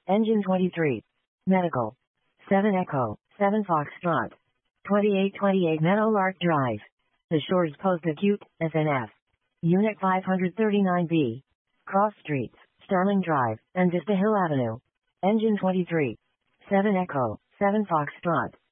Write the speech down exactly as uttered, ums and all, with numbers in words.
Engine twenty-three. Medical. seven Echo, seven Foxtrot. twenty-eight twenty-eight Meadowlark Drive. The Shores Post Acute, S N F. Unit five thirty-nine B. Cross Streets, Starling Drive, and Vista Hill Avenue. Engine twenty-three. seven Echo, seven Foxtrot.